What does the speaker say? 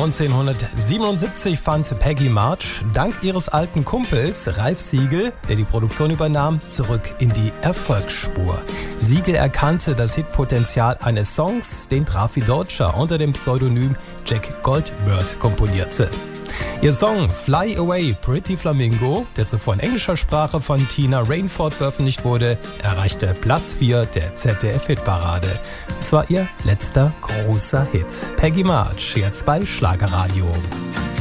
1977 fand Peggy March dank ihres alten Kumpels Ralf Siegel, der die Produktion übernahm, zurück in die Erfolgsspur. Siegel erkannte das Hitpotenzial eines Songs, den Trafi Deutscher unter dem Pseudonym Jack Goldbird komponierte. Ihr Song Fly Away Pretty Flamingo, der zuvor in englischer Sprache von Tina Rainford veröffentlicht wurde, erreichte Platz 4 der ZDF-Hitparade. Es war ihr letzter großer Hit. Peggy March, jetzt bei Schlagerradio.